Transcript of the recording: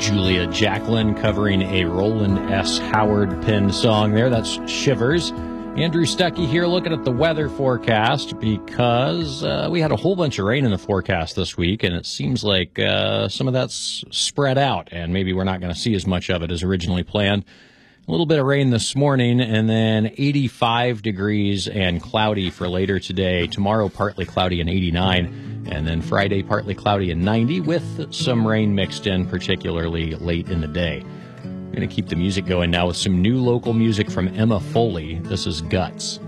Julia Jacklin covering a Roland S. Howard penned song there. That's Shivers. Andrew Stuckey here looking at the weather forecast because we had a whole bunch of rain in the forecast this week, and it seems like some of that's spread out, and maybe we're not going to see as much of it as originally planned. A little bit of rain this morning, and then 85 degrees and cloudy for later today. Tomorrow, partly cloudy and 89, and then Friday, partly cloudy and 90, with some rain mixed in, particularly late in the day. I'm going to keep the music going now with some new local music from Emma Foley. This is Guts.